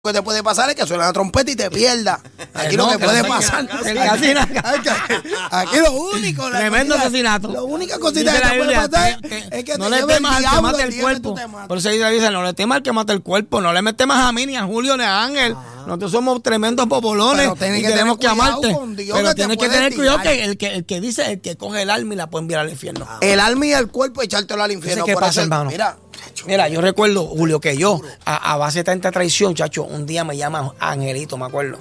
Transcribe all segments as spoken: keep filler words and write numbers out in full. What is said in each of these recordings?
Lo que te puede pasar es que suena la trompeta y te pierdas. Aquí no, lo que, que puede pasar es aquí lo único, tremendo asesinato. La única cosita que te puede pasar es que no le temas al que mate el cuerpo. Por eso dice, no le temas al que mate el cuerpo, no le metes más a mí, ni a Julio, ni a Ángel. Ah. Nosotros somos tremendos popolones y que tenemos que amarte. Pero tienes que tener cuidado que el, que el que dice, el que coge el alma y la puede enviar al infierno. Ah. El alma y el cuerpo echártelo al infierno. ¿Qué por pasa, eso, hermano? Mira. Mira, yo recuerdo, Julio, que yo, a, a base de tanta traición, chacho, un día me llama Angelito, me acuerdo.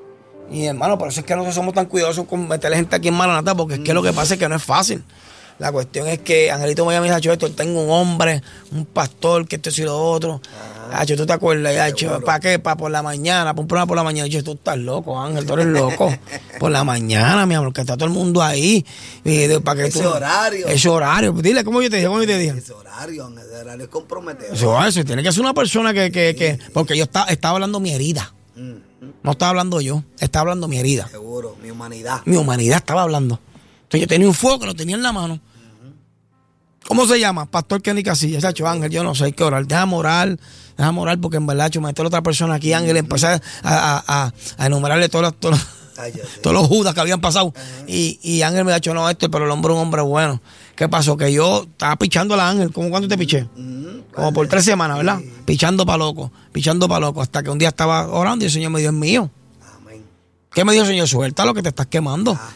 Y hermano, por eso es que nosotros somos tan cuidadosos con meterle gente aquí en Maranata, porque es que lo que pasa es que no es fácil. La cuestión es que Angelito me llama y dice, esto, tengo un hombre, un pastor, que esto y lo otro. Ah, ¿tú te acuerdas? Chacho, ¿para qué? Para por la mañana, para un programa por la mañana. Yo, tú estás loco, Ángel, tú eres loco. Por la mañana, mi amor, que está todo el mundo ahí. Y, para que ese tú, horario. Ese horario. Dile, ¿cómo yo te dije? ¿Cómo yo te dije? Ese horario, ese horario es comprometedor. Eso, eso, tiene que ser una persona que, que, que porque yo estaba, estaba hablando mi herida. Mm. No estaba hablando yo, estaba hablando mi herida. Seguro, mi humanidad. Mi humanidad estaba hablando. Entonces yo tenía un fuego que lo tenía en la mano. ¿Cómo se llama? Pastor Kenny Casillas, Chacho Ángel, yo no sé qué orar. Deja morar, deja morar, porque en verdad, yo meter a otra persona aquí, Ángel, empecé a, a, a, a enumerarle todos los, todos, Ay, todos los judas que habían pasado. Uh-huh. Y, y Ángel me ha dicho, no, esto, pero el hombre es un hombre bueno. ¿Qué pasó? Que yo estaba pichando a la Ángel. ¿Cómo cuánto te piché? Uh-huh. Como por tres semanas, ¿verdad? Sí. Pichando para loco, pichando para loco. Hasta que un día estaba orando y el Señor me dijo, es mío. Amén. ¿Qué me dijo el Señor? Suelta lo que te estás quemando. Ah.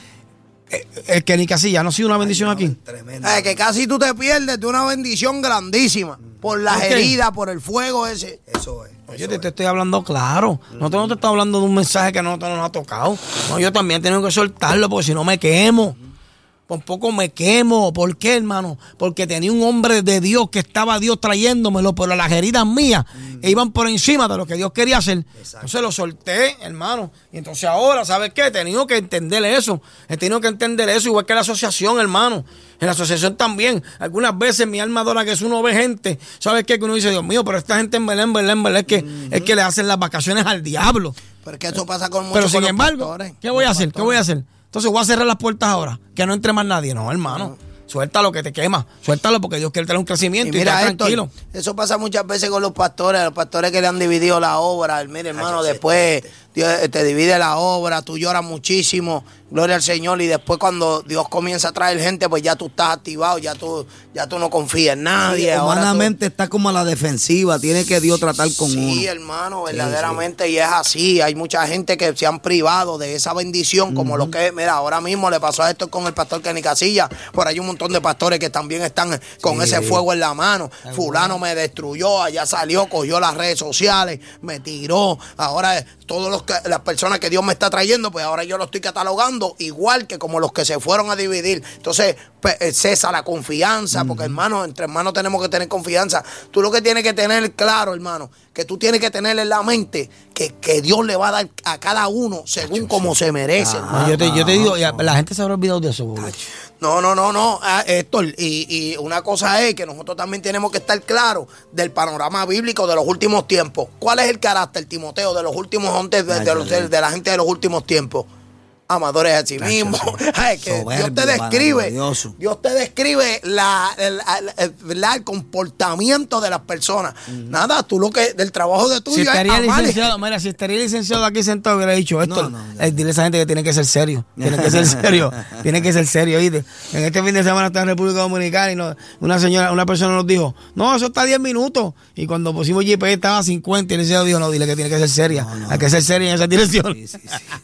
Es que ni casi ya no ha sido una bendición Ay, no, aquí. Tremendo. Es que casi tú te pierdes de una bendición grandísima. Por las ¿Por heridas, por el fuego ese. Eso es. Oye, te, te estoy hablando claro. Mm. Nosotros no te estamos hablando de un mensaje que nosotros nos ha tocado. No, yo también tengo que soltarlo porque si no me quemo. Por poco me quemo. ¿Por qué, hermano? Porque tenía un hombre de Dios que estaba Dios trayéndomelo, pero las heridas mías mm. e iban por encima de lo que Dios quería hacer. Exacto. Entonces lo solté, hermano. Y entonces ahora, ¿sabes qué? He tenido que entender eso. He tenido que entender eso, igual que la asociación, hermano. En la asociación también. Algunas veces mi alma adora que uno ve gente. ¿Sabes qué? Que uno dice, Dios mío, pero esta gente en Belén, Belén, Belén, es que, mm-hmm. es que le hacen las vacaciones al diablo. Porque eso pasa con muchos. Pero sin embargo, ¿qué voy a hacer? Pastores. ¿Qué voy a hacer? Entonces voy a cerrar las puertas ahora, que no entre más nadie. No, hermano, no. Suéltalo que te quema. Suéltalo porque Dios quiere tener un crecimiento y, mira, y tranquilo. Esto, eso pasa muchas veces con los pastores, los pastores que le han dividido la obra. Mire, hermano, Ay, después Dios te divide la obra, tú lloras muchísimo, gloria al Señor, y después cuando Dios comienza a traer gente, pues ya tú estás activado, ya tú, ya tú no confías en nadie. Sí, humanamente tú... está como a la defensiva, tiene que Dios tratar con sí, uno. Sí, hermano, verdaderamente, sí, sí. Y es así. Hay mucha gente que se han privado de esa bendición, como uh-huh. lo que, mira, ahora mismo le pasó a esto con el pastor Kenny Casillas, por ahí un montón de pastores que también están con sí. ese fuego en la mano. Ay, fulano bueno. me destruyó, allá salió, cogió las redes sociales, me tiró, ahora todos los que, las personas que Dios me está trayendo, pues ahora yo lo estoy catalogando igual que como los que se fueron a dividir. Entonces, pues, cesa la confianza, uh-huh. porque hermano, entre hermanos tenemos que tener confianza. Tú lo que tienes que tener claro, hermano, que tú tienes que tener en la mente que, que Dios le va a dar a cada uno según Tacho, como sí. se merece. Ah, yo, te, yo te digo, ya, la gente se habrá olvidado de eso. No, no, no, no, ah, Héctor, y, y una cosa es que nosotros también tenemos que estar claros del panorama bíblico de los últimos tiempos. ¿Cuál es el carácter, Timoteo, de los últimos hombres de, de, de, de la gente de los últimos tiempos? Amadores a sí mismos. Ay, que soberbio, Dios te describe, Dios te describe la, el, el, el, el comportamiento de las personas. Uh-huh. Nada, tú lo que del trabajo de tuyo si estaría es licenciado, mira, si estaría licenciado aquí sentado hubiera dicho esto. No, no, no. Eh, dile a esa gente que tiene que ser serio, tiene que ser serio, tiene que ser serio, ¿oíste? En este fin de semana está en República Dominicana y no, una señora, una persona nos dijo, no, eso está a diez minutos. Y cuando pusimos G P S estaba a cincuenta y el licenciado dijo, no, dile que tiene que ser seria, no, no, hay que ser seria en esa dirección. Sí, sí,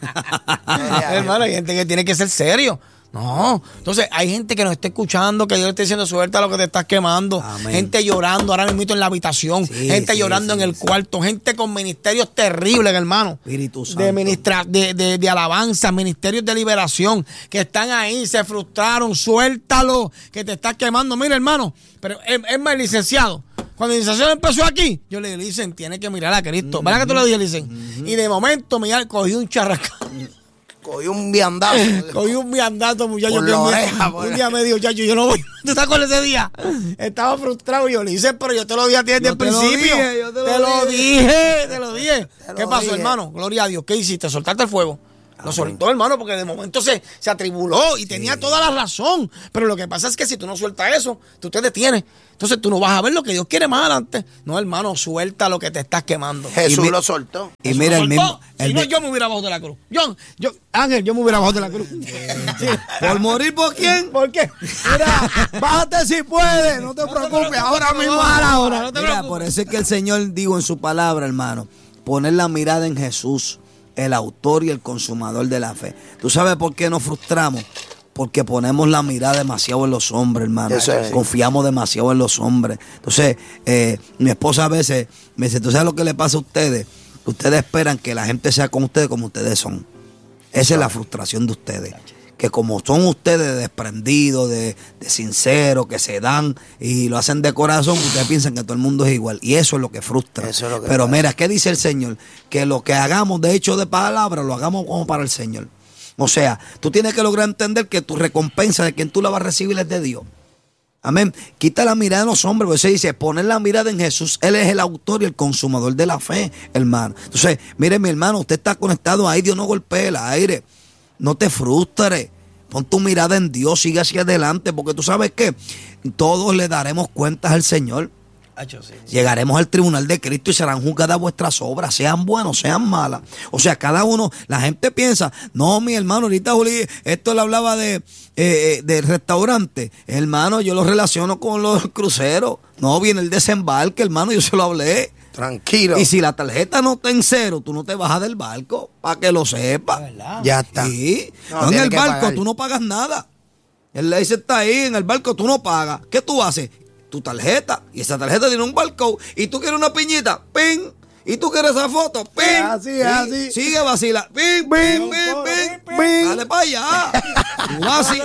sí. Hermano, hay gente que tiene que ser serio. No, entonces hay gente que nos está escuchando, que Dios le está diciendo suelta lo que te estás quemando. Amén. Gente llorando ahora mismo en la habitación, sí, gente sí, llorando sí, en el sí. cuarto, gente con ministerios terribles, hermano. Espíritu Santo. De, ministra, de, de, de alabanza, ministerios de liberación, que están ahí, se frustraron, suéltalo, que te estás quemando. Mira, hermano, pero es, es más, licenciado. Cuando la iniciación empezó aquí, yo le dije, Licen, tiene que mirar a Cristo. Mm-hmm. ¿Verdad que tú le dije, Licen? Mm-hmm. Y de momento, mira, cogí un charracán. Cogí un viandazo. Cogí un viandazo, muchacho. Por que la un, oreja, día, un día me dijo, chacho, yo no voy. ¿Tú te acuerdas ese día? Estaba frustrado y yo le hice, pero yo te lo dije a ti desde el principio. Lo dije, yo te, te lo dije. dije, te lo dije. Te ¿Qué lo pasó, dije. hermano? Gloria a Dios. ¿Qué hiciste? ¿Soltaste el fuego? Lo soltó, hermano, porque de momento se, se atribuló y tenía sí. toda la razón. Pero lo que pasa es que si tú no sueltas eso, tú te detienes. Entonces tú no vas a ver lo que Dios quiere más adelante. No, hermano, suelta lo que te estás quemando. Jesús mi, lo soltó. Y Jesús mira el mismo. Si no, yo me hubiera bajado de la cruz. Yo, yo, Ángel, yo me hubiera bajado de la cruz. Sí. ¿Por morir por quién? ¿Por qué? Mira, bájate si puedes. No te no preocupes. Te preocupes. Ahora mismo a la hora. No te mira, preocupes. Por eso es que el Señor dijo en su palabra, hermano, poner la mirada en Jesús, el autor y el consumador de la fe. ¿Tú sabes por qué nos frustramos? Porque ponemos la mirada demasiado en los hombres, hermano. Es. Confiamos demasiado en los hombres. Entonces, eh, mi esposa a veces me dice, ¿tú sabes lo que le pasa a ustedes? Ustedes esperan que la gente sea con ustedes como ustedes son. Esa es la frustración de ustedes. Que como son ustedes desprendidos, de, de sinceros, que se dan y lo hacen de corazón, ustedes piensan que todo el mundo es igual. Y eso es lo que frustra. Eso es lo que Pero pasa. Mira, ¿qué dice el Señor? Que lo que hagamos de hecho de palabra, lo hagamos como para el Señor. O sea, tú tienes que lograr entender que tu recompensa de quien tú la vas a recibir es de Dios. Amén. Quita la mirada de los hombres, porque se dice, poner la mirada en Jesús. Él es el autor y el consumador de la fe, hermano. Entonces, mire, mi hermano, usted está conectado ahí, Dios no golpee el aire. No te frustres. Pon tu mirada en Dios, sigue hacia adelante, porque tú sabes que todos le daremos cuentas al Señor. Sí, sí. Llegaremos al tribunal de Cristo y serán juzgadas vuestras obras, sean buenas, sean malas. O sea, cada uno, la gente piensa, no, mi hermano, ahorita Juli, esto le hablaba de, eh, de restaurante. Hermano, yo lo relaciono con los cruceros. No, viene el desembarque, hermano, yo se lo hablé. Tranquilo. Y si la tarjeta no está en cero, tú no te bajas del barco, para que lo sepas. Ya está. Sí. No, no en el barco pagar. Tú no pagas nada. El ley está ahí, en el barco tú no pagas. ¿Qué tú haces? Tu tarjeta, y esa tarjeta tiene un barcode, y tú quieres una piñita, ¡ping! Y tú quieres esa foto, ¡ping! Así, ¡ping! así. Sigue vacila, ¡ping, ping, ping, ping! ping. Dale para allá. Tú así.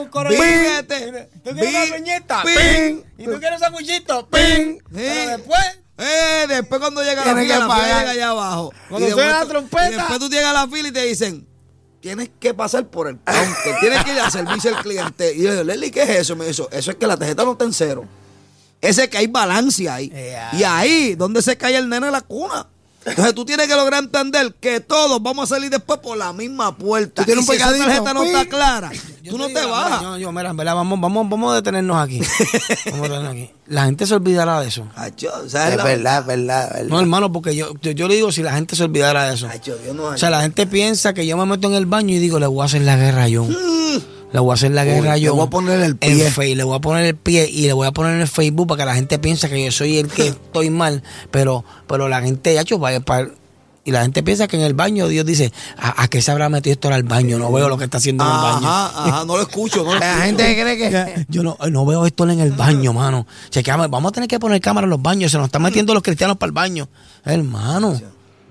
Bígate. ¿Tú quieres una piñita? ¡Ping! ¿Y tú quieres sanguchito? ¡Ping! Pero después... Eh, después cuando llega la fila, la fila llega allá abajo. Cuando suena la trompeta. Y después tú llegas a la fila y te dicen, tienes que pasar por el counter, tienes que ir a servicio al cliente. Y yo digo, Leli, ¿qué es eso? Me dijo, eso es que la tarjeta no está en cero. Ese es que hay balance ahí. Yeah. Y ahí, donde se cae el nene en la cuna. Entonces tú tienes que lograr entender que todos vamos a salir después por la misma puerta. ¿Tú tienes y un si esa pecadito? tarjeta no está clara, yo tú no te, te digo, bajas. Yo, yo, mira, mira, vamos, vamos, vamos a detenernos aquí. Vamos a detenernos aquí. La gente se olvidará de eso. Acho, es verdad, verdad, verdad, verdad. No, hermano, porque yo, yo, yo le digo si la gente se olvidara de eso. Acho, Dios no, o sea, la gente piensa que yo me meto en el baño y digo, le voy a hacer la guerra a John. Mm. Le voy a hacer la guerra Uy, yo. Le voy a poner el pie. En Facebook, le voy a poner el pie y le voy a poner en el Facebook para que la gente piense que yo soy el que estoy mal. Pero, pero la gente, ya para, para, y la gente piensa que en el baño Dios dice, ¿a, a qué se habrá metido esto al baño? No veo lo que está haciendo en el baño. Ajá, ajá, no lo escucho. No lo la escucho. gente cree que... Yo no, no veo esto en el baño, mano. Chequeame, vamos a tener que poner cámara en los baños. Se nos están metiendo los cristianos para el baño. Hermano.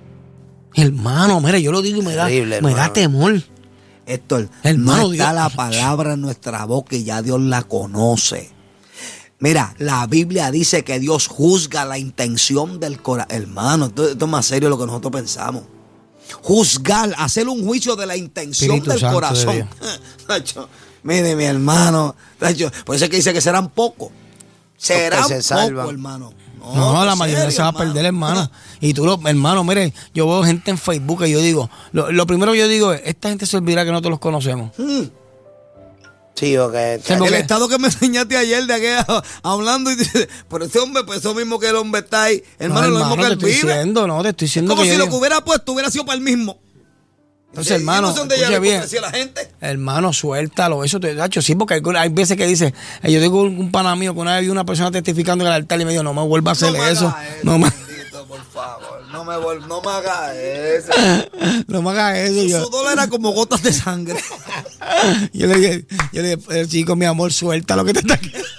Hermano, mire, yo lo digo y me da, Terrible, me da temor. Héctor, hermano, no está Dios. La palabra en nuestra boca y ya Dios la conoce. Mira, la Biblia dice que Dios juzga la intención del corazón. Hermano, esto, esto es más serio de lo que nosotros pensamos. Juzgar, hacer un juicio de la intención Espíritu del Santo corazón. De Mire, mi hermano, por eso es que dice que serán pocos. Serán pocos, hermano. No, no la mayoría serio, se va a perder, hermano. Y tú, lo, hermano, mire, yo veo gente en Facebook y yo digo, lo, lo primero que yo digo es, esta gente se olvidará que nosotros los conocemos. Hmm. Sí, ok. Sí, el estado que me enseñaste ayer de aquella, hablando y dice, por ese hombre, pues eso mismo que el hombre está ahí. Hermano, no, lo mismo que él vive. Diciendo, no, te estoy diciendo es como que si yo lo digo, que hubiera puesto hubiera sido para el mismo. Entonces, hermano, escuche bien. La gente. Hermano, suéltalo. Eso te hecho sí, porque hay, hay veces que dice, yo digo un, un pana mío que una vez vi una persona testificando en el altar y me dijo, no me vuelva a hacer no eso. eso. No me por favor, no me, vol no me hagas eso. No me hagas eso. Su yo. sudor era como gotas de sangre. Yo le dije, yo le dije, chico, mi amor, suelta lo que te está quedando.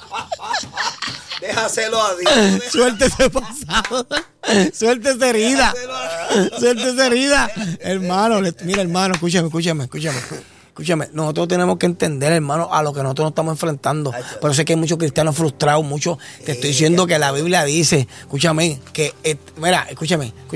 Déjaselo a Dios. Suelta ese pasado. Suelta esa herida. Suelta esa herida. Hermano, mira, hermano, escúchame, escúchame, escúchame. Escúchame, nosotros tenemos que entender, hermano, a lo que nosotros nos estamos enfrentando. Por eso es que hay muchos cristianos frustrados, muchos. Te estoy diciendo que la Biblia dice, escúchame, que, eh, mira, escúchame, escúchame.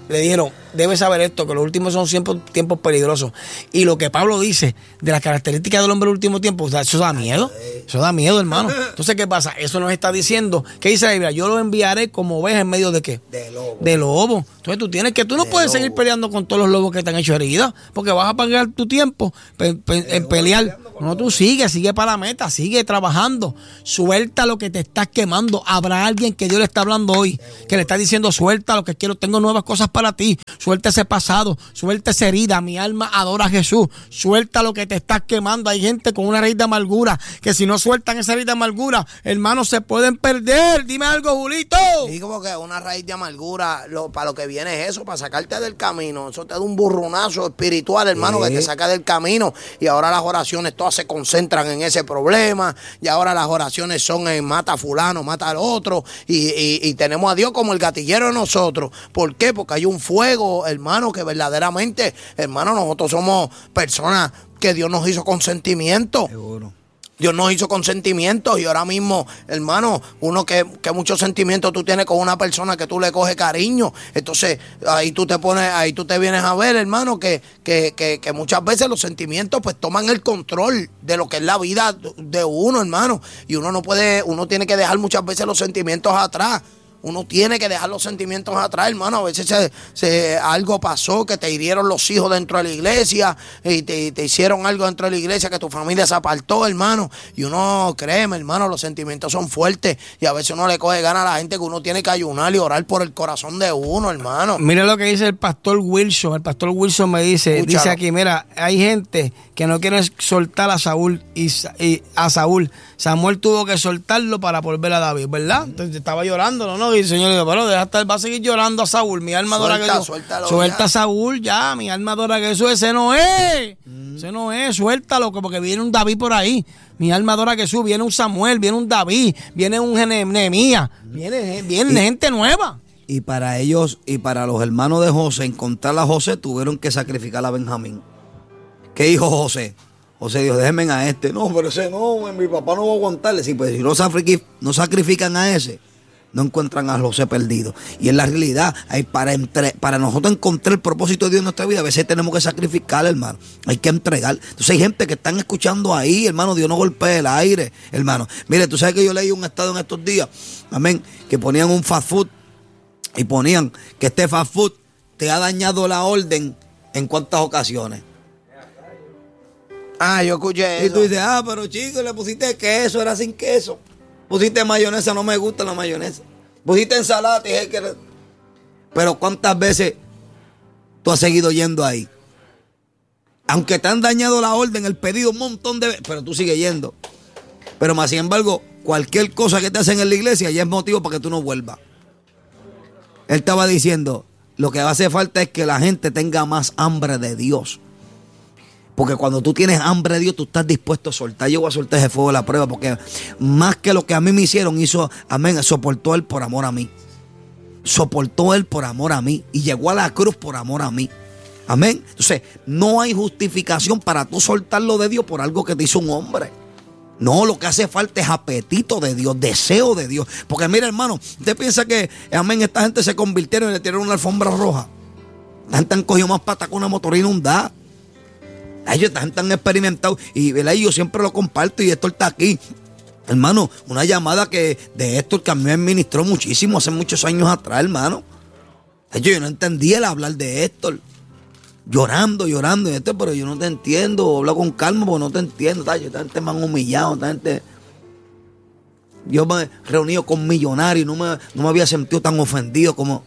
le dijeron, debes saber esto, que los últimos son tiempos, tiempos peligrosos. Y lo que Pablo dice de las características del hombre del último tiempo, o sea, eso da miedo. Eso da miedo, hermano. Entonces, ¿qué pasa? Eso nos está diciendo, ¿qué dice la Biblia? Yo lo enviaré como oveja en medio de ¿qué? De lobo. De lobo. Entonces tú tienes que, tú no De puedes lobo. seguir peleando con todos los lobos que te han hecho heridas, porque vas a pagar tu tiempo pe, pe, en pelear. No, tú sigue, sigue para la meta, sigue trabajando. Suelta lo que te estás quemando. Habrá alguien que Dios le está hablando hoy, que le está diciendo, suelta lo que quiero, tengo nuevas cosas para ti. Suelta ese pasado, suelta esa herida. Mi alma adora a Jesús. Suelta lo que te estás quemando. Hay gente con una raíz de amargura, que si no sueltan esa raíz de amargura, hermanos, se pueden perder. Dime algo, Julito. Digo porque una raíz de amargura, lo, para lo que viene es eso, para sacarte del camino. Eso te da un burrunazo espiritual, hermano, Sí. que te saca del camino. Y ahora las oraciones todas se concentran en ese problema. Y ahora las oraciones son en mata a fulano, mata al otro. Y, y, y tenemos a Dios como el gatillero de nosotros. ¿Por qué? Porque hay un fuego, hermano, que verdaderamente, hermano, nosotros somos personas que Dios nos hizo con sentimiento. Seguro. Dios nos hizo con sentimientos y ahora mismo, hermano, uno que, que muchos sentimientos tú tienes con una persona que tú le coges cariño. Entonces, ahí tú te pones, ahí tú te vienes a ver, hermano, que, que, que, que muchas veces los sentimientos pues toman el control de lo que es la vida de uno, hermano. Y uno no puede, uno tiene que dejar muchas veces los sentimientos atrás. Uno tiene que dejar los sentimientos atrás, hermano. A veces se, se, algo pasó, que te hirieron los hijos dentro de la iglesia y te, te hicieron algo dentro de la iglesia, que tu familia se apartó, hermano. Y uno, créeme, hermano, los sentimientos son fuertes y a veces uno le coge ganas a la gente que uno tiene que ayunar y orar por el corazón de uno, hermano. Mira lo que dice el pastor Wilson. El pastor Wilson me dice, Escúchalo. dice aquí, mira, hay gente que no quiere soltar a Saúl y, y a Saúl. Samuel tuvo que soltarlo para volver a David, ¿verdad? Entonces estaba llorando, ¿no? Y el Señor le dijo, pero deja estar, va a seguir llorando a Saúl. Mi alma adora Suelta, que Dios. suéltalo Suelta ya. a Saúl ya, mi alma adora que Jesús. Ese no es. Mm. Ese no es, suéltalo, porque viene un David por ahí. Mi alma adora a Jesús. Viene un Samuel, viene un David, viene un Nehemías, viene, viene Y- gente nueva. Y para ellos y para los hermanos de José, encontrar a José, tuvieron que sacrificar a Benjamín. ¿Qué dijo José? José dijo, déjenme a este. No, pero ese no, mi papá no va a aguantarle. Sí, pues si no, sacrific- no sacrifican a ese, no encuentran a José perdido. Y en la realidad, hay para, entre, para nosotros encontrar el propósito de Dios en nuestra vida, a veces tenemos que sacrificar, hermano. Hay que entregar. Entonces hay gente que están escuchando ahí, hermano, Dios no golpee el aire, hermano. Mire, tú sabes que yo leí un estado en estos días, amén, que ponían un fast food y ponían que este fast food te ha dañado la orden en cuántas ocasiones. Ah, yo escuché Y eso. tú dices, ah, pero chico, le pusiste queso, era sin queso. Pusiste mayonesa, no me gusta la mayonesa. Pusiste ensalada, te dije que era... Pero ¿cuántas veces tú has seguido yendo ahí? Aunque te han dañado la orden, el pedido un montón de veces, pero tú sigues yendo. Pero más sin embargo, cualquier cosa que te hacen en la iglesia ya es motivo para que tú no vuelvas. Él estaba diciendo, lo que hace falta es que la gente tenga más hambre de Dios. Porque cuando tú tienes hambre de Dios, tú estás dispuesto a soltar. Yo voy a soltar ese fuego de la prueba, porque más que lo que a mí me hicieron, hizo, amén, soportó Él por amor a mí. Soportó Él por amor a mí. Y llegó a la cruz por amor a mí. Amén. Entonces, no hay justificación para tú soltarlo de Dios por algo que te hizo un hombre. No, lo que hace falta es apetito de Dios, deseo de Dios. Porque mira, hermano, usted piensa que, amén, esta gente se convirtieron y le tiraron una alfombra roja. La gente han cogido más pata con una motorina hundada. Ellos están tan experimentados y ¿verdad? Yo siempre lo comparto y Héctor está aquí. Hermano, una llamada que de Héctor que a mí me ministró muchísimo hace muchos años atrás, hermano. Yo no entendía el hablar de Héctor. Llorando, llorando. Y Héctor, pero yo no te entiendo. Habla con calma porque no te entiendo. Esta gente me han humillado. Esta gente... Yo me he reunido con millonarios y no me, no me había sentido tan ofendido como...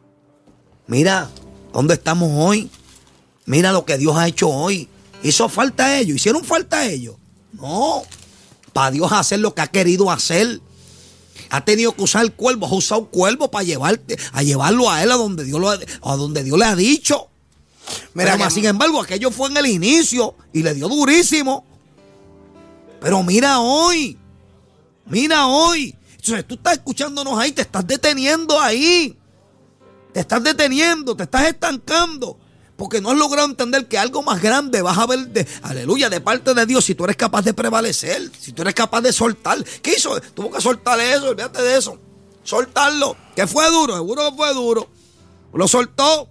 Mira, ¿dónde estamos hoy? Mira lo que Dios ha hecho hoy. ¿Hizo falta a ellos? ¿Hicieron falta a ellos? No. Para Dios hacer lo que ha querido hacer. Ha tenido que usar el cuervo. Ha usado cuervo para llevarte, a llevarlo a él a donde Dios, lo ha, a donde Dios le ha dicho. Mira, Pero más, que- sin embargo, aquello fue en el inicio y le dio durísimo. Pero mira hoy. Mira hoy. Entonces tú estás escuchándonos ahí, te estás deteniendo ahí. Te estás deteniendo, te estás estancando. Porque no has logrado entender que algo más grande vas a ver, de, aleluya, de parte de Dios, si tú eres capaz de prevalecer, si tú eres capaz de soltar. ¿Qué hizo? Tuvo que soltar eso, olvídate de eso. Soltarlo. ¿Que fue duro? Seguro que fue duro. Lo soltó.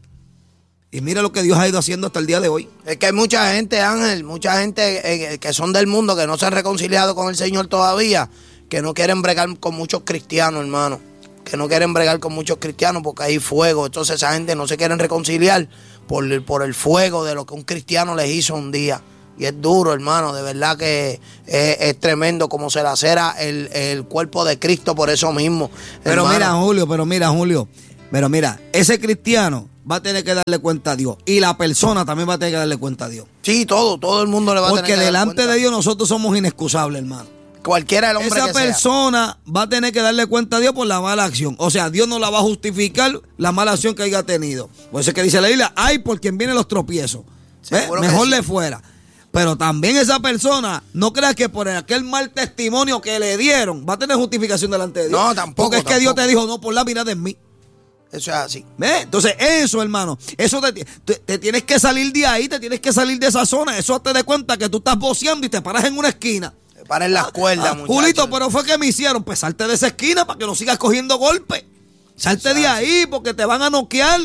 Y mira lo que Dios ha ido haciendo hasta el día de hoy. Es que hay mucha gente, Ángel, mucha gente eh, que son del mundo, que no se han reconciliado con el Señor todavía, que no quieren bregar con muchos cristianos, hermano. Que no quieren bregar con muchos cristianos porque hay fuego. Entonces esa gente no se quieren reconciliar por el, por el fuego de lo que un cristiano les hizo un día. Y es duro, hermano, de verdad que es, es tremendo como se lacera el, el cuerpo de Cristo por eso mismo. Pero hermano. mira, Julio, pero mira, Julio, pero mira, ese cristiano va a tener que darle cuenta a Dios. Y la persona también va a tener que darle cuenta a Dios. Sí, todo, todo el mundo le va a tener que Porque dar delante cuenta. de Dios nosotros somos inexcusables, hermano. Cualquiera del hombre Esa que sea. persona va a tener que darle cuenta a Dios por la mala acción. O sea, Dios no la va a justificar la mala acción que haya tenido. Por eso es que dice la Biblia, ay, por quien vienen los tropiezos. ¿Eh? Mejor le fuera. Pero también esa persona, no creas que por aquel mal testimonio que le dieron, va a tener justificación delante de Dios. No, tampoco. Porque es que tampoco. Dios te dijo, no, por la mirada en mí. Eso es así. ¿Ves? Entonces, eso, hermano, eso te, te, te tienes que salir de ahí, te tienes que salir de esa zona. Eso te des cuenta que tú estás boceando y te paras en una esquina. Te pares las cuerdas, Ah, muchacho. Julito, pero fue que me hicieron. Pues salte de esa esquina para que no sigas cogiendo golpes. Salte de ahí porque te van a noquear.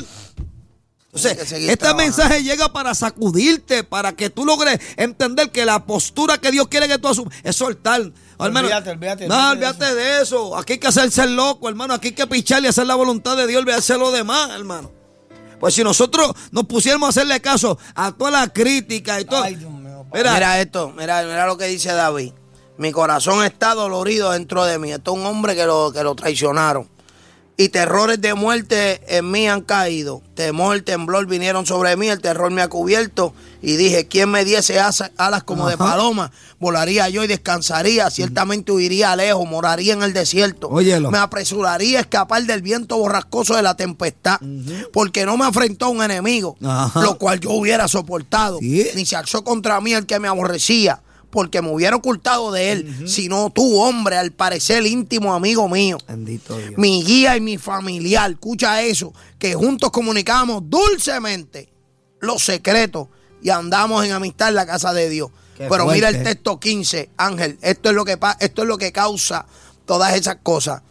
Entonces, este trabajando. mensaje llega para sacudirte, para que tú logres entender que la postura que Dios quiere que tú asumas es soltar. Hermano, olvídate, olvídate. No, olvídate de eso. de eso. Aquí hay que hacerse el loco, hermano. Aquí hay que pichar y hacer la voluntad de Dios, olvidarse lo demás, hermano. Pues si nosotros nos pusiéramos a hacerle caso a toda la crítica y todo. Ay, Dios mío, mira, mira esto, mira, mira lo que dice David. Mi corazón está dolorido dentro de mí. Esto es un hombre que lo, que lo traicionaron. Y terrores de muerte en mí han caído. Temor, temblor vinieron sobre mí, el terror me ha cubierto. Y dije, ¿quién me diese alas como Ajá. de paloma? Volaría yo y descansaría. Ciertamente huiría lejos, moraría en el desierto. Óyelo. Me apresuraría a escapar del viento borrascoso de la tempestad. Uh-huh. Porque no me afrentó un enemigo, Ajá. lo cual yo hubiera soportado. ¿Sí? Ni se alzó contra mí el que me aborrecía, porque me hubiera ocultado de él, uh-huh. sino tú, hombre, al parecer íntimo amigo mío. Bendito Dios. Mi guía y mi familiar, escucha eso, que juntos comunicamos dulcemente los secretos y andamos en amistad en la casa de Dios. Qué Pero fuerte. Mira el texto quince, Ángel, esto es lo que esto es lo que causa todas esas cosas.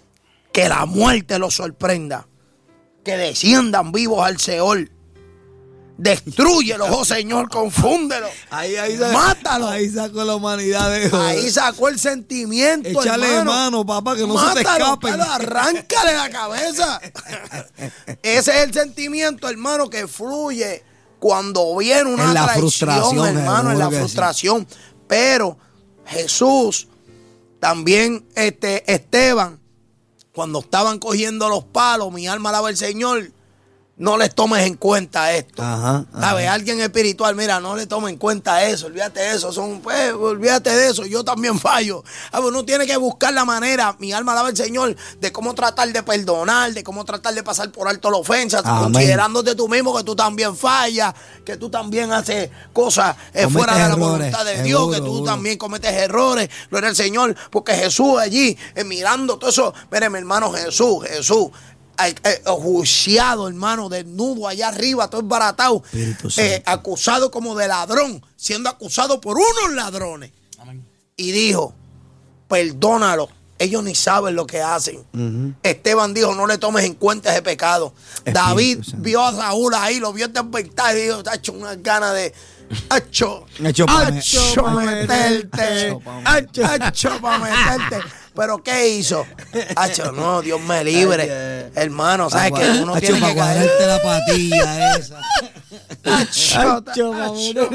Que la muerte los sorprenda, que desciendan vivos al Seol. Destrúyelo, oh Señor, confúndelo. Ahí, ahí sacó, Mátalo. Ahí sacó la humanidad de joder. Ahí sacó el sentimiento. Échale hermano. mano, papá, que no Mátalo, se te escape. Pero arráncale la cabeza. Ese es el sentimiento, hermano, que fluye cuando viene una en la traición, frustración, hermano, en la frustración. Sí. Pero Jesús, también este Esteban, cuando estaban cogiendo los palos, mi alma alaba al Señor. No les tomes en cuenta esto. Ajá, ajá. ¿Sabes? Alguien espiritual, mira, no le tomes en cuenta eso. Olvídate de eso. Son, pues, olvídate de eso. Yo también fallo. Uno tiene que buscar la manera, mi alma alaba al Señor, de cómo tratar de perdonar, de cómo tratar de pasar por alto la ofensa, Amén. Considerándote tú mismo que tú también fallas, que tú también haces cosas eh, fuera de la errores, voluntad de Dios, seguro, que tú seguro. también cometes errores. Gloria al Señor, porque Jesús allí, eh, mirando todo eso, mire, mi hermano Jesús, Jesús. Juiciado, hermano, desnudo allá arriba, todo esbaratado, eh, acusado como de ladrón, siendo acusado por unos ladrones. Amén. Y dijo, perdónalo, ellos ni saben lo que hacen. Uh-huh. Esteban dijo, no le tomes en cuenta ese pecado. Espíritu David Santo. Vio a Saúl ahí, lo vio despertar y dijo, ha hecho unas ganas de hacho, hacho para meterte, hacho, hacho para meterte. Pero ¿qué hizo? Hacho, no, Dios me libre. Ay, eh. Hermano, ¿sabes qué? Uno Hacho, tiene para que caer. guardarte la patilla esa. Hacho, hacho,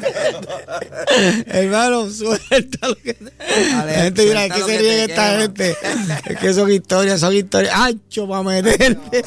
hermano, suelta lo que... La gente dirá, ¿qué se ríe esta gente? Es que son historias, son historias. Hacho, para meterte.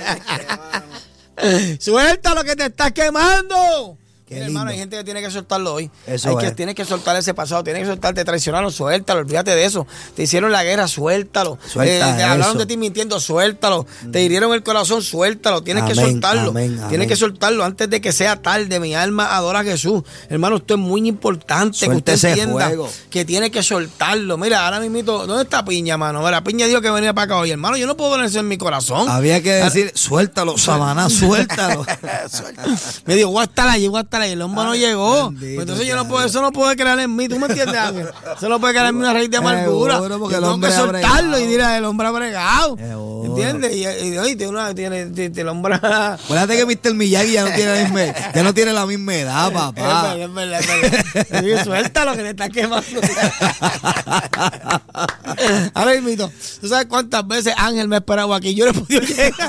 Suelta lo que te estás quemando. Mira, hermano, hay gente que tiene que soltarlo hoy. Eso hay que, es. Tienes que soltar ese pasado, tienes que soltarte, traicionarlo, suéltalo, olvídate de eso. Te hicieron la guerra, suéltalo. Suelta eh, te hablaron de ti mintiendo, suéltalo. Mm. Te hirieron el corazón, suéltalo. Tienes amén, que soltarlo. Amén, amén. Tienes que soltarlo antes de que sea tarde. Mi alma adora a Jesús. Hermano, esto es muy importante. Suelta que usted entienda fuego. Que tiene que soltarlo. Mira, ahora mismo, ¿dónde está Piña, mano? Mira, Piña dijo que venía para acá hoy. Hermano, yo no puedo poner eso en mi corazón. Había que decir, suéltalo, Sabaná, suéltalo. Me dijo, voy a estar allí, voy a estar estar ahí, el hombre Ay, no llegó. Bendito, pues entonces yo no puedo, eso no puede crear en mí, ¿tú me entiendes, Ángel? Eso no puede crear en mí una raíz de amargura. Yo tengo que soltarlo y dirá, el hombre ha bregado. ¿Entiendes? Y, y, y tiene, una, tiene, tiene el hombre. Acuérdate que mister Miyagi ya no tiene la misma, ya no tiene la misma edad, papá. Es verdad, es verdad, es verdad. Suéltalo que le está quemando. Ahora mismo, ¿tú sabes cuántas veces Ángel me esperaba aquí? Yo no he podido llegar.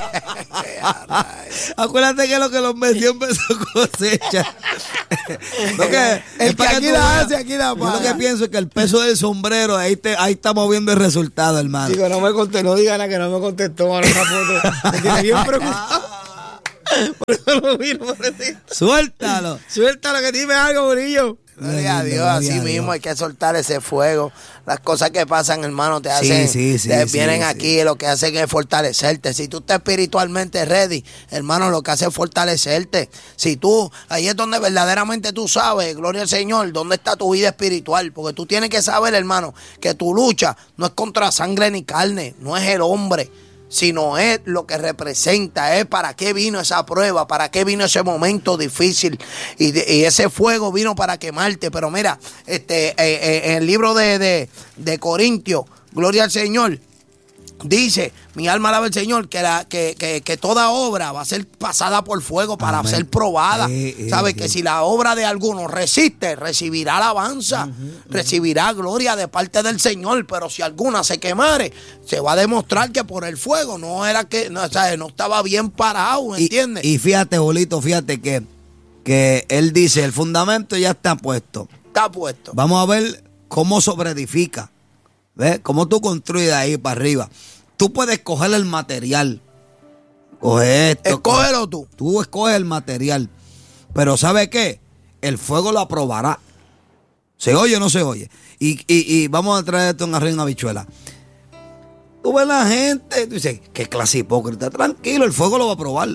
Acuérdate que lo que los metió empezó cosecha. Lo que, el que aquí la hace, aquí la paga. Yo lo que pienso es que el peso del sombrero, ahí, te, ahí estamos viendo el resultado, hermano. Digo, no me contestó, no digan nada que no me contestó a esa foto. Me tiene bien preocupado. Por eso lo miro, por decir. Suéltalo. Suéltalo, que dime algo, Murillo. Gloria a Dios, así mismo hay que soltar ese fuego. Las cosas que pasan, hermano, te hacen, sí, sí, sí, te vienen sí, aquí, sí. Lo que hacen es fortalecerte. Si tú estás espiritualmente ready, hermano, lo que hace es fortalecerte. Si tú, ahí es donde verdaderamente tú sabes, gloria al Señor, dónde está tu vida espiritual. Porque tú tienes que saber, hermano, que tu lucha no es contra sangre ni carne, no es el hombre, sino es lo que representa, es para qué vino esa prueba, para qué vino ese momento difícil, y, de, y ese fuego vino para quemarte. Pero mira, este, eh, eh, en el libro de, de, de Corintios, gloria al Señor, dice, mi alma alaba al Señor, que, la, que, que, que toda obra va a ser pasada por fuego para Amén. Ser probada. Eh, eh, ¿Sabes? Eh. Que si la obra de alguno resiste, recibirá alabanza, uh-huh, uh-huh. recibirá gloria de parte del Señor. Pero si alguna se quemare, se va a demostrar que por el fuego no era que, no, o sea, no estaba bien parado, ¿entiendes? Y, y fíjate, Bolito, fíjate que, que él dice, el fundamento ya está puesto. Está puesto. Vamos a ver cómo sobreedifica. ¿Ves? Cómo tú construyes ahí para arriba. Tú puedes escoger el material. Coge esto. Escógelo tú. Tú escoges el material. Pero ¿sabes qué? El fuego lo aprobará. ¿Se oye o no se oye? Y, y, y vamos a traer esto en arroz y en habichuela. Tú ves la gente, tú dices, qué clase hipócrita. Tranquilo, el fuego lo va a probar.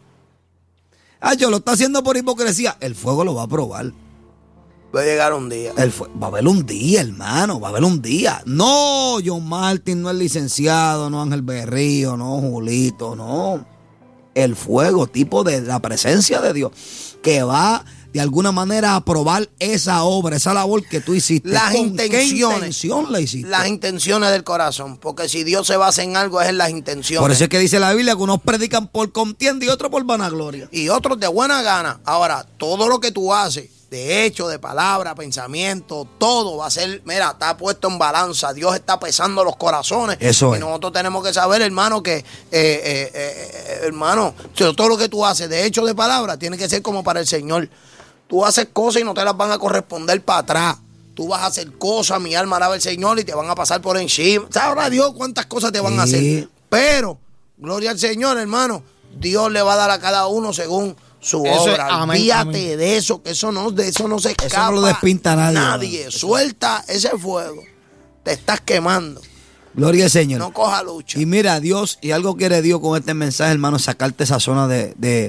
Ah, yo lo está haciendo por hipocresía. El fuego lo va a probar. Va a llegar un día. El fue, va a haber un día, hermano. Va a haber un día. No, John Martin no es licenciado, no Ángel Berrío, no Julito, no. El fuego, tipo de la presencia de Dios, que va de alguna manera a probar esa obra, esa labor que tú hiciste. Las ¿Con intenciones. ¿Qué intención la hiciste? Las intenciones del corazón. Porque si Dios se basa en algo, es en las intenciones. Por eso es que dice la Biblia que unos predican por contienda y otros por vanagloria. Y otros de buena gana. Ahora, todo lo que tú haces, de hecho, de palabra, pensamiento, todo va a ser, mira, está puesto en balanza. Dios está pesando los corazones. Eso es. Y nosotros tenemos que saber, hermano, que, eh, eh, eh, hermano, todo lo que tú haces, de hecho, de palabra, tiene que ser como para el Señor. Tú haces cosas y no te las van a corresponder para atrás. Tú vas a hacer cosas, mi alma alaba al Señor, y te van a pasar por encima. Sabrá Dios cuántas cosas te van sí. a hacer. Pero, gloria al Señor, hermano, Dios le va a dar a cada uno según su eso obra. Es, amén, Olvídate amén. de eso, que eso no, de eso no se escapa. Eso no lo despinta nadie. Nadie. Suelta ese fuego. Te estás quemando. Gloria al Señor. No coja lucha. Y mira, Dios, y algo quiere Dios con este mensaje, hermano, sacarte esa zona de, de,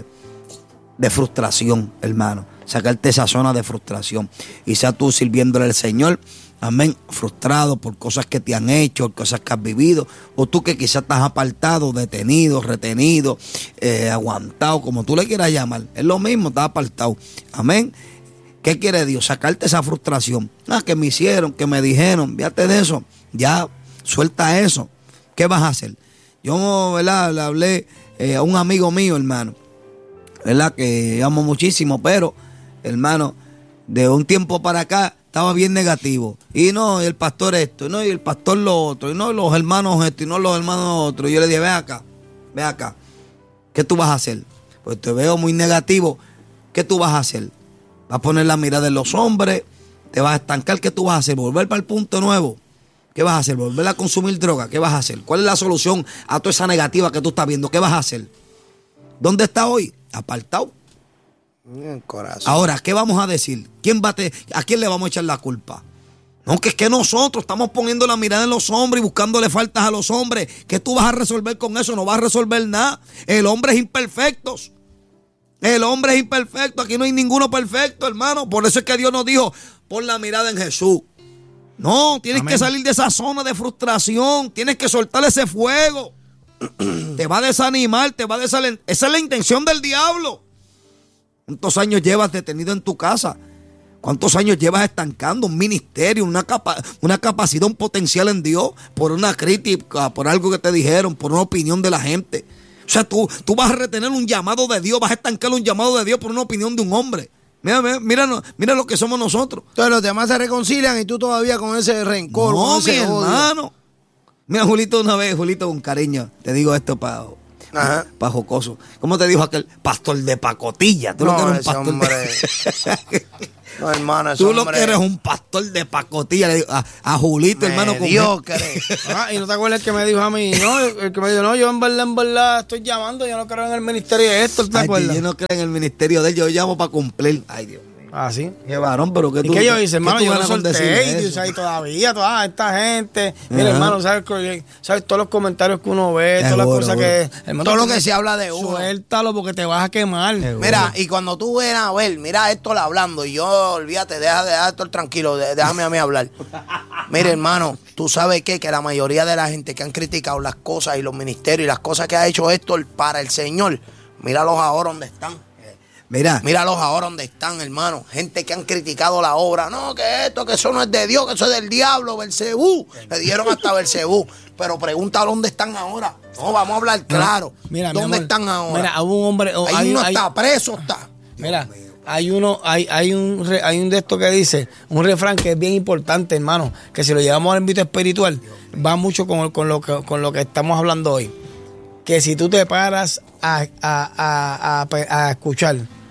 de frustración, hermano. Sacarte esa zona de frustración. Y sea tú sirviéndole al Señor, amén, frustrado por cosas que te han hecho, cosas que has vivido, o tú que quizás estás apartado, detenido, retenido, eh, aguantado, como tú le quieras llamar. Es lo mismo, estás apartado. Amén. ¿Qué quiere Dios? Sacarte esa frustración. Ah, que me hicieron, que me dijeron, fíjate de eso. Ya, suelta eso. ¿Qué vas a hacer? Yo, ¿verdad? Le hablé eh, a un amigo mío, hermano, ¿verdad? Que amo muchísimo, pero, hermano, de un tiempo para acá, estaba bien negativo. Y no, y el pastor esto, y no, y el pastor lo otro, y no, los hermanos esto, y no, los hermanos otro. Y yo le dije, ven acá, ven acá. ¿Qué tú vas a hacer? Pues te veo muy negativo. ¿Qué tú vas a hacer? ¿Vas a poner la mirada en los hombres? ¿Te vas a estancar? ¿Qué tú vas a hacer? ¿Volver para el punto nuevo? ¿Qué vas a hacer? ¿Volver a consumir droga? ¿Qué vas a hacer? ¿Cuál es la solución a toda esa negativa que tú estás viendo? ¿Qué vas a hacer? ¿Dónde está hoy? Apartado. En corazón. Ahora, ¿qué vamos a decir? ¿Quién va a, te, ¿A quién le vamos a echar la culpa? No, que es que nosotros estamos poniendo la mirada en los hombres y buscándole faltas a los hombres. ¿Qué tú vas a resolver con eso? No vas a resolver nada. El hombre es imperfecto. El hombre es imperfecto. Aquí no hay ninguno perfecto, hermano. Por eso es que Dios nos dijo, pon la mirada en Jesús. No, tienes Amén. que salir de esa zona de frustración. Tienes que soltar ese fuego. Te va a desanimar, te va a desalentar. Esa es la intención del diablo. ¿Cuántos años llevas detenido en tu casa? ¿Cuántos años llevas estancando un ministerio, una, capa, una capacidad, un potencial en Dios por una crítica, por algo que te dijeron, por una opinión de la gente? O sea, tú, tú vas a retener un llamado de Dios, vas a estancar un llamado de Dios por una opinión de un hombre. Mira, mira, mira, mira lo que somos nosotros. Entonces los demás se reconcilian y tú todavía con ese rencor. No, con ese mi odio. hermano. Mira, Julito, una vez, Julito, con cariño, te digo esto para pa jocoso. ¿Cómo te dijo aquel pastor de pacotilla? Tú no, lo que eres un pastor hombre. de... No, hermano, Tú hombre. lo que eres un pastor de pacotilla. Le digo, a, a Julito, Me hermano, con Dios cree. Ah, y no te acuerdas el que me dijo a mí, no, el que me dijo, no, yo en verdad, en verdad estoy llamando, yo no creo en el ministerio de esto, ¿te Ay, acuerdas? yo no creo en el ministerio de él, yo llamo para cumplir. Ay, Dios mío. Ah, sí. Qué varón, pero que ¿Y tú. qué yo hice, hermano? tú Yo no ganas con solté, decir y eso? dice ahí todavía, toda esta gente. Mira, Ajá. hermano, ¿sabes, ¿sabes todos los comentarios que uno ve, todas las Seguro, cosas que... Hermano, Todo lo tú- que se habla de uno. Suéltalo porque te vas a quemar. Seguro. Mira, y cuando tú ves a ver, mira esto hablando, y yo, olvídate, deja de dejar esto tranquilo, de- déjame a mí hablar. Mira, hermano, tú sabes qué, que la mayoría de la gente que han criticado las cosas y los ministerios y las cosas que ha hecho Héctor para el Señor, míralos ahora donde están. Mira, Míralos ahora donde están, hermano. Gente que han criticado la obra. No, que esto, que eso no es de Dios, que eso es del diablo, Belcebú. Le dieron hasta Belcebú. Pero pregunta dónde están ahora. No, vamos a hablar claro. Mira, mi ¿Dónde amor, están ahora? Mira, hubo un hombre... Ahí hay- uno hay- está preso, está. Mira, hay uno, hay, hay un re- hay un de estos que dice, un refrán que es bien importante, hermano, que si lo llevamos al ámbito espiritual, va mucho con, con lo que con lo que estamos hablando hoy. Que si tú te paras a, a, a, a, pe- a escuchar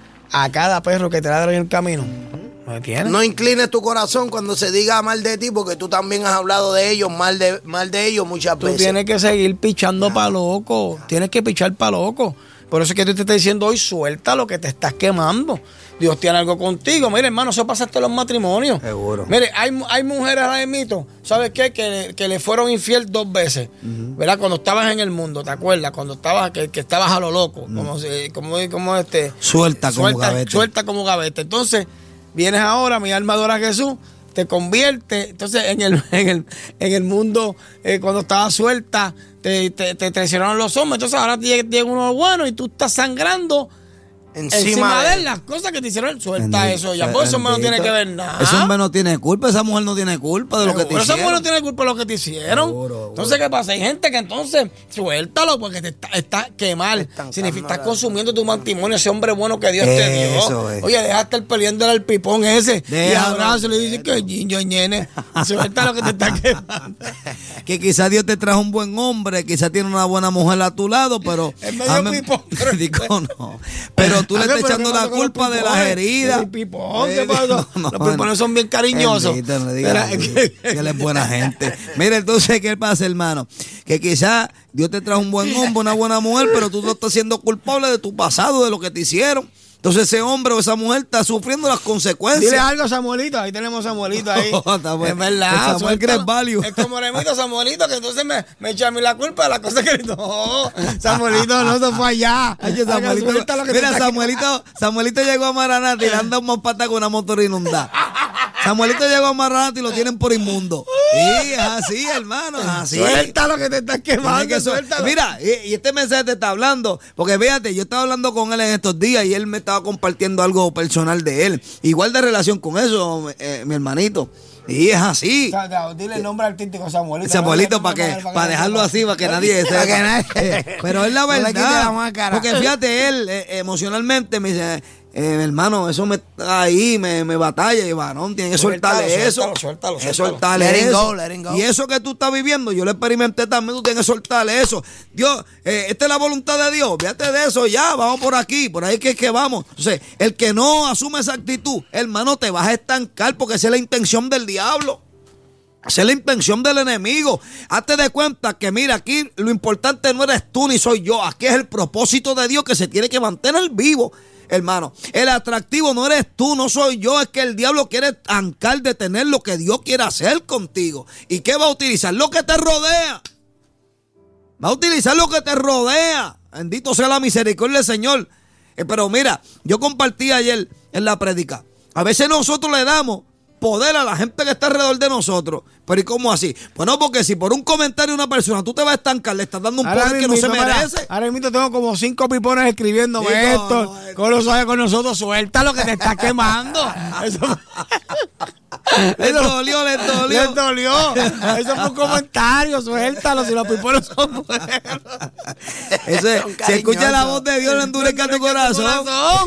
a cada perro que te ladra en el camino, ¿me entiendes? No inclines tu corazón cuando se diga mal de ti, porque tú también has hablado de ellos, mal de, mal de ellos muchas Tú veces. tienes que seguir pichando pa' loco. Tienes que pichar pa' loco. Por eso es que tú te estás diciendo hoy, suelta lo que te estás quemando. Dios tiene algo contigo. Mire, hermano, eso pasa hasta en los matrimonios. Seguro. Mire, hay, hay mujeres ahora mismo, ¿sabes qué? Que, que le fueron infiel dos veces. ¿Verdad? Cuando estabas en el mundo, ¿te acuerdas? Cuando estabas, que, que estabas a lo loco. Como, si- como, como este. Suelta como suelta, gavete. Suelta como gavete. Entonces, vienes ahora, mi alma adora a Jesús, te convierte. Entonces, en el, en el, en el mundo, eh, cuando estabas suelta, te, te, te traicionaron los hombres. Entonces, ahora llega, llega uno bueno y tú estás sangrando Encima, encima de de él. Las cosas que te hicieron, suelta Bendito, eso ya. Por eso hombre no tiene bendito. que ver nada. Ese hombre no tiene culpa, esa mujer no tiene culpa de lo que te Pero esa hicieron. mujer no tiene culpa de lo que te hicieron. Seguro, seguro. Entonces, ¿qué pasa? Hay gente que entonces, suéltalo porque te está, está quemar. Estancando Significa estás la- consumiendo tu matrimonio, ese hombre bueno que Dios te dio. Eso es. Oye, deja de estar peleándole al pipón ese. Y Déjalo, abrazo y le dice que niño, ñene. Suelta lo que te está quemando. Que quizás Dios te trajo un buen hombre, quizás tiene una buena mujer a tu lado, pero... Es medio Amén. pipón, pero- Digo, no. Pero tú le Ángel, estás pero echando ¿qué la pasa con los culpa de pipones? las heridas. El pipón, ¿qué Eh, pasa? no, no, Los pipones no. son bien cariñosos. Bendito, no digas Mira, así, que- que él es buena gente. Mira, entonces, ¿qué pasa, hermano? Que quizás Dios te trajo un buen hombre, una buena mujer, pero tú no estás siendo culpable de tu pasado, de lo que te hicieron. Entonces ese hombre o esa mujer está sufriendo las consecuencias. Dile algo a Samuelito, ahí tenemos a Samuelito ahí. Está bueno. Es verdad. El Samuel suéltalo. Grace Value. Es como Remito Samuelito, que entonces me, me echa a mí la culpa de las cosas que... No, Samuelito, no, se fue allá. Ay, Samuelito, Suelta lo que te mira, está- Samuelito, Samuelito llegó a Maranata y le han dado más pata con una motor inundada. Samuelito llegó a Maranata y lo tienen por inmundo. Sí, es así, hermano, es así. Suelta lo que te estás Tiene quemando, que so- suéltalo. Mira, y, y este mensaje te está hablando, porque fíjate, yo estaba hablando con él en estos días y él me estaba compartiendo algo personal de él. Igual de relación con eso, eh, mi hermanito. Y es así. O sea, dile el nombre artístico Samuelito. Samuelito, para que para dejarlo así, para que nadie sepa. Para que nadie- Eh, Pero es la No le quite verdad. la máscara. Porque fíjate, él eh, emocionalmente me dice, eh, hermano, eso me está ahí, me, me batalla, y varón, tiene que Suéltalo, soltarle eso. suéltalo, suéltalo, Es suéltalo. soltarle Let it eso. go, let it go. Y eso que tú estás viviendo, yo lo experimenté también, tú tienes que soltarle eso. Dios, eh, esta es la voluntad de Dios, fíjate de eso ya, vamos por aquí, por ahí que es que vamos. Entonces, el que no asume esa actitud, hermano, te vas a estancar porque esa es la intención del diablo. Esa es la intención del enemigo. Hazte de cuenta que, mira, aquí lo importante no eres tú ni soy yo. Aquí es el propósito de Dios que se tiene que mantener vivo, hermano. El atractivo no eres tú, no soy yo. Es que el diablo quiere estancar, detener lo que Dios quiere hacer contigo. ¿Y qué va a utilizar? Lo que te rodea. Va a utilizar lo que te rodea. Bendito sea la misericordia del Señor. Eh, pero mira, yo compartí ayer en la prédica. A veces nosotros le damos poder a la gente que está alrededor de nosotros. Pero ¿y cómo así? Bueno, porque si por un comentario de una persona tú te vas a estancar, le estás dando un Ahora poder que no se mismito, mira, merece. Ahora mismo tengo como cinco pipones escribiéndome Chico, esto. no, con los ojos con nosotros, suelta lo que te está quemando. Eso, les dolió, les dolió. Les dolió. Eso fue un comentario, suéltalo, si los pipolos son buenos. Eso es, se escucha la voz de Dios, no endurezca tu corazón.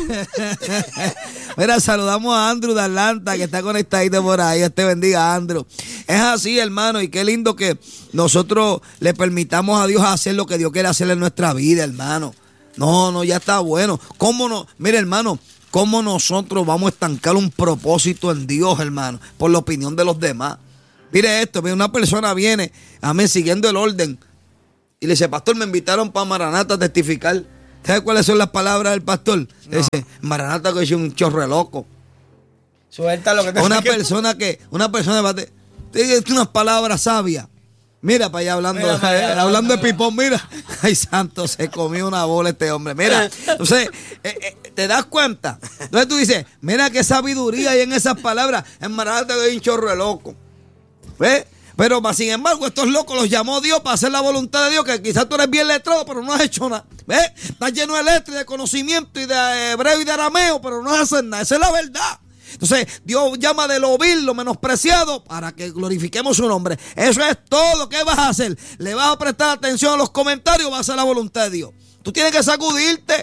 Mira, saludamos a Andrew de Atlanta, que está conectadito por ahí. Dios te bendiga, Andrew. Es así, hermano, y qué lindo que nosotros le permitamos a Dios hacer lo que Dios quiere hacer en nuestra vida, hermano. No, no, ya está bueno. ¿Cómo no? Mira, hermano, ¿cómo nosotros vamos a estancar un propósito en Dios, hermano? Por la opinión de los demás. Mire esto, una persona viene a mí siguiendo el orden y le dice, pastor, me invitaron para Maranata a testificar. ¿Sabes cuáles son las palabras del pastor? No. Le dice, Maranata que es un chorre loco. Suelta lo que te Una persona que, una persona va a te, te, te unas palabras sabias. Mira para allá hablando, mira, mira, mira, hablando de pipón, mira. Ay, santo, se comió una bola este hombre. Mira, entonces, eh, eh, ¿te das cuenta? Entonces tú dices, mira qué sabiduría hay en esas palabras. En Maranata que hay un chorro de loco. ¿Ves? Pero sin embargo, estos locos los llamó Dios para hacer la voluntad de Dios, que quizás tú eres bien letrado, pero no has hecho nada. ¿Ves? Estás lleno de letras y de conocimiento y de hebreo y de arameo, pero no haces nada. Esa es la verdad. Entonces, Dios llama de lo vil, lo menospreciado, para que glorifiquemos su nombre. Eso es todo. ¿Qué vas a hacer? ¿Le vas a prestar atención a los comentarios o vas a hacer la voluntad de Dios? Tú tienes que sacudirte.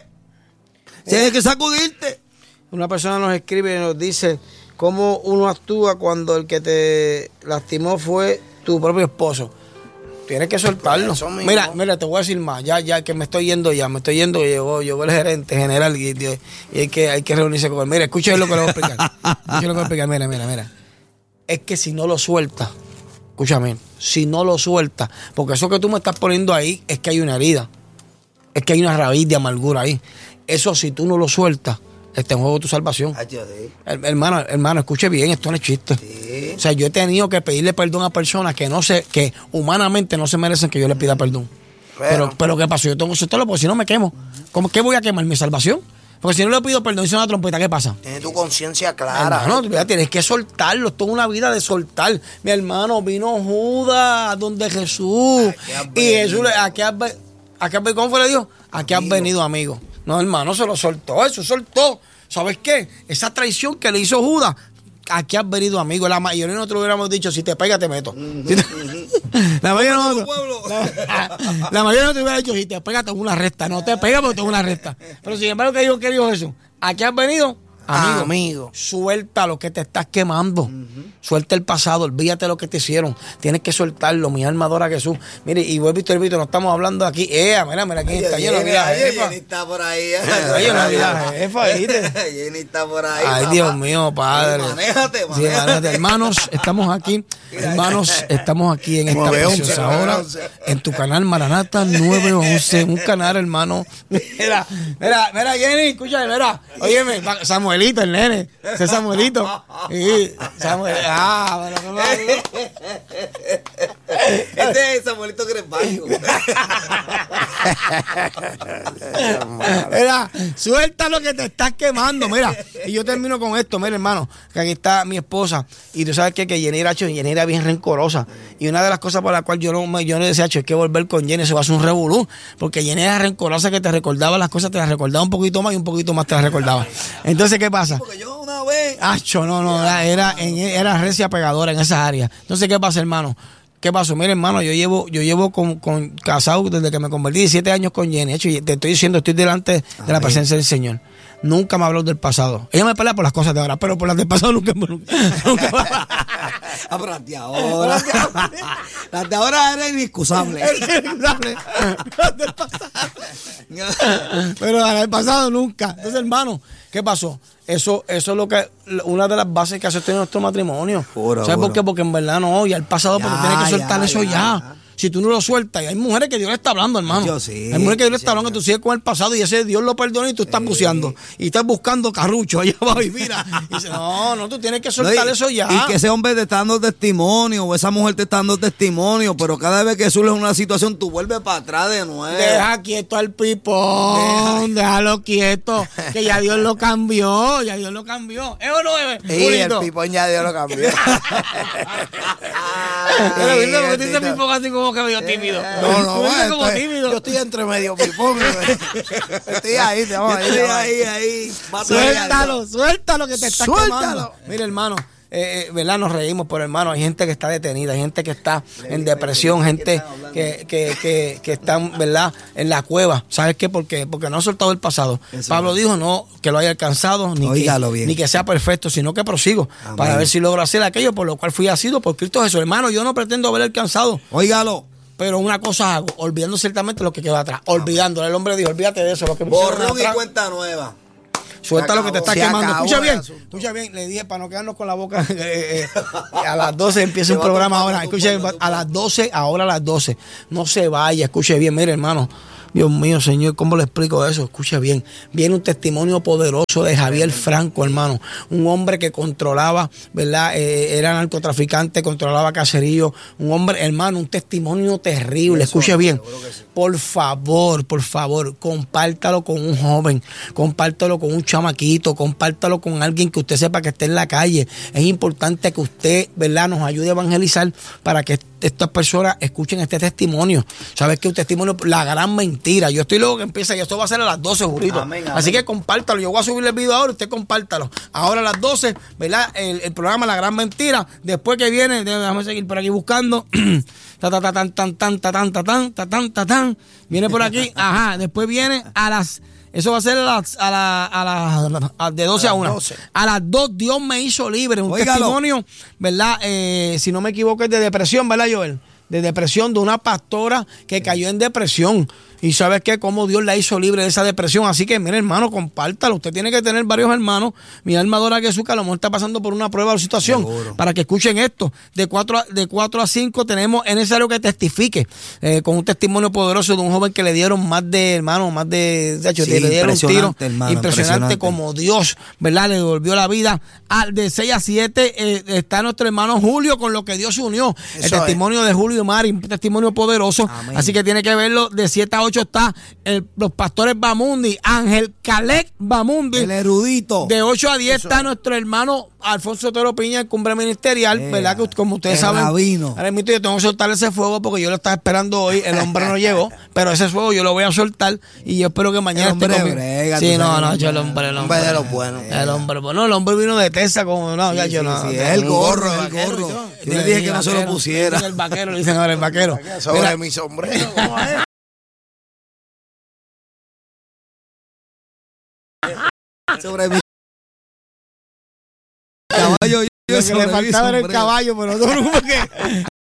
Tienes que sacudirte. Una persona nos escribe y nos dice cómo uno actúa cuando el que te lastimó fue tu propio esposo. Tienes que soltarlo. Mira, mira, te voy a decir más. Ya, ya que me estoy yendo ya, me estoy yendo. Llegó, llegó el gerente general y, y hay que, hay que reunirse con él. Mira, escuchen lo que le voy a explicar. Escuchen lo que le voy a explicar. Mira, mira, mira. Es que si no lo sueltas, escúchame, si no lo sueltas, porque eso que tú me estás poniendo ahí es que hay una herida. Es que hay una raíz de amargura ahí. Eso si tú no lo sueltas, está en juego tu salvación. Ay, sí. Hermano, hermano, escuche bien, esto no es chiste. Sí. O sea, yo he tenido que pedirle perdón a personas que no sé, que humanamente no se merecen que yo les pida perdón. Pero, pero, pero ¿qué pasó? Yo tengo que soltarlo porque si no me quemo. ¿Cómo, ¿Qué voy a quemar? ¿Mi salvación? Porque si no le pido perdón y hice una trompeta, ¿qué pasa? Tienes tu conciencia clara. Hermano, tienes que soltarlo. Esto es una vida de soltar. Mi hermano, vino Judas donde Jesús. Y Jesús, ¿a qué has, a qué, ¿cómo fue le dijo? Aquí has venido, amigo. No, hermano, se lo soltó, eso soltó. ¿Sabes qué? Esa traición que le hizo Judas, aquí has venido, amigo. La mayoría de nosotros hubiéramos dicho, si te pega, te meto. Uh-huh. Si te... la mayoría de nosotros, la, la mayoría de nosotros hubiera dicho, si te pega, tengo una resta. No te pega porque tengo una resta. Pero sin embargo, ¿qué dijo, qué dijo Jesús? Aquí has venido, amigo. amigo. Suelta lo que te estás quemando. Uh-huh. Suelta el pasado, olvídate de lo que te hicieron. Tienes que soltarlo, mi alma adora a Jesús. Mire, y vuelvo y te repito, no estamos hablando aquí. Eh, mira, mira, aquí está lleno de la jefa. Jenny está por ahí. Lleno de la jefa, ¿viste? Jenny está por ahí. Ay, papá. Dios mío, padre. Manéjate, manéjate. Sí, manéjate. Hermanos, estamos aquí. Hermanos, estamos aquí en esta preciosa hora. En tu canal Maranata nueve once. Un canal, hermano. Mira, mira, mira, Jenny, escúchame, mira. Óyeme, Samuelito, el nene. Ese es Samuelito. Sí, Samuel. Ah, bueno, no, este es Samuelito Grepayo. Mira, suelta lo que te estás quemando. Mira, y yo termino con esto. Mira, hermano, que aquí está mi esposa. Y tú sabes que, que Jenny era, Jenny era bien rencorosa. Y una de las cosas por las cuales yo no, yo no decía, es que volver con Jenny, se va a hacer un revolú. Porque Jenny era rencorosa, que te recordaba las cosas, te las recordaba un poquito más y un poquito más te las recordaba. Entonces, ¿qué pasa? Porque yo una vez. Acho, no, no, era, era, era recia pegadora en esas áreas. Entonces, ¿qué pasa, hermano? ¿Qué pasó? Mira, hermano, yo llevo, yo llevo con, con casado desde que me convertí diecisiete años con Jenny. De hecho, te estoy diciendo, estoy delante de Amén. La presencia del Señor. Nunca me habló del pasado. Ella me pelea por las cosas de ahora, pero por las del pasado nunca. nunca, nunca. Ah, pero las de ahora. Las de ahora eran inexcusables. Las del pasado. Pero las del pasado nunca. Entonces, hermano, ¿qué pasó? Eso, eso es lo que, una de las bases que hace nuestro matrimonio. Pura, ¿sabes pura. por qué? Porque en verdad no, ya el pasado, porque tienes que soltar ya, eso ya. ya. Si tú no lo sueltas, y hay mujeres que Dios le está hablando, hermano. Yo sí. Hay mujeres que Dios le está hablando, que tú sigues con el pasado y ese Dios lo perdona y tú estás sí. buceando. Y estás buscando carrucho allá abajo y mira. Y dice, no, no, tú tienes que soltar no, y, eso ya. Y que ese hombre te está dando testimonio o esa mujer te está dando testimonio, pero cada vez que surge una situación, tú vuelves para atrás de nuevo. Deja quieto al pipón, Deja. déjalo quieto, que ya Dios lo cambió, ya Dios lo cambió. ¿Es o no es? Sí, el pipón ya Dios lo cambió. Pero viste porque dice pipón así como que medio tímido. No, no, bueno, como estoy, tímido. Yo estoy entre medio pipón. Estoy ahí, te vamos Estoy ahí, ahí. Suéltalo, suéltalo que te está Suéltalo. quemando. Mira, hermano. Eh, eh, ¿verdad? Nos reímos, pero hermano, hay gente que está detenida, hay gente que está en depresión, gente que, que, que, que están, ¿verdad?, en la cueva. ¿Sabes qué? Porque, porque no ha soltado el pasado. Eso Pablo es. dijo no que lo haya alcanzado, ni que, ni que sea perfecto, sino que prosigo. Amén. Para ver si logro hacer aquello por lo cual fui asido por Cristo Jesús. Hermano, yo no pretendo haber alcanzado. Óigalo. Pero una cosa hago, olvidando ciertamente lo que quedó atrás. Olvidándolo. El hombre dijo, olvídate de eso. Lo que Borrón y cuenta nueva. Suelta lo que te está quemando. Escucha bien, escucha bien. Le dije para no quedarnos con la boca. Eh, eh, a las doce empieza un programa ahora. Escucha bien, a las doce, ahora a las doce. No se vaya, escuche bien. Mire, hermano. Dios mío, Señor, ¿cómo le explico eso? Escuche bien. Viene un testimonio poderoso de Javier Franco, hermano. Un hombre que controlaba, ¿verdad? Eh, era narcotraficante, controlaba caserío. Un hombre, hermano, un testimonio terrible. Escuche bien. Por favor, por favor, compártalo con un joven. Compártalo con un chamaquito. Compártalo con alguien que usted sepa que esté en la calle. Es importante que usted, ¿verdad?, nos ayude a evangelizar para que estas personas escuchen este testimonio. ¿Sabes qué? Un testimonio, la gran mentira. Yo estoy luego que empieza y esto va a ser a las doce, Jurito. Amén, amén. Así que compártalo. Yo voy a subir el video ahora, usted compártalo. Ahora a las doce, ¿verdad? El, el programa La Gran Mentira. Después que viene, déjame seguir por aquí buscando. Ta ta ta tan tan tan ta tan ta tan ta tan ta tan. Viene por aquí. Ajá. Después viene a las. Eso va a ser a las a la, a la, a, de doce a una. A las dos, Dios me hizo libre. Un Óigalo. Testimonio, ¿verdad? Eh, si no me equivoco, es de depresión, ¿verdad, Joel? De depresión, de una pastora que cayó en depresión. Y ¿sabes qué? Cómo Dios la hizo libre de esa depresión. Así que, mire, hermano, compártalo. Usted tiene que tener varios hermanos. Mi alma adora a Jesús, que a lo mejor está pasando por una prueba o situación. Seguro. Para que escuchen esto. De cuatro a, de cuatro a cinco tenemos, es necesario que testifique eh, con un testimonio poderoso de un joven que le dieron más de, hermano, más de, de hecho, sí, le dieron un tiro hermano, impresionante, impresionante como Dios, ¿verdad? Le devolvió la vida. Al de seis a siete eh, está nuestro hermano Julio con lo que Dios se unió. Eso el testimonio es. de Julio y Mari, un testimonio poderoso. Amén. Así que tiene que verlo de siete a ocho está el, los pastores Bamundi, Ángel Calec Bamundi. El erudito. De ocho a diez Eso está es. nuestro hermano Alfonso Otero Piña, el cumbre ministerial, eh, ¿verdad? Que como ustedes saben, rabino. Ahora mismo yo tengo que soltar ese fuego porque yo lo estaba esperando hoy, el hombre no llegó, pero ese fuego yo lo voy a soltar y yo espero que mañana esté conmigo. Brega, sí, no, no, yo el hombre, el hombre. de los buenos. El hombre, bueno, el hombre vino de Tesa como, no, sí, ya yo sí, no. Sí, es el gorro, el gorro. Yo le dije que no se lo pusiera. El vaquero, le dicen ahora el vaquero. Sobre Mira, mi sombrero, ¿cómo es? Sobre mi caballo. Yo Lo que le faltaba era el caballo, pero no, porque